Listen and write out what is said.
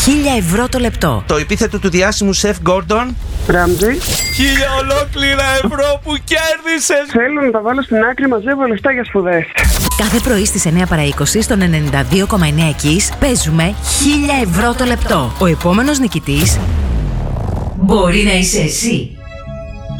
1.000 ευρώ το λεπτό. Το επίθετο του διάσημου σεφ Gordon Ramsay. 1.000 ολόκληρα ευρώ που κέρδισες. Θέλω να τα βάλω στην άκρη, μαζεύω λεφτά για σπουδές. Κάθε πρωί στις 9 παρά 20 στον 92,9 Kiss παίζουμε 1.000 ευρώ το λεπτό. Ο επόμενος νικητής μπορεί να είσαι εσύ.